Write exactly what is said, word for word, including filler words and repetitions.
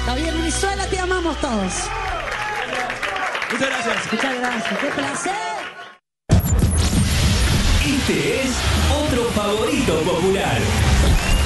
Javier Brizuela, te amamos todos. Muchas gracias. Muchas gracias. ¡Qué placer! Este es otro favorito popular.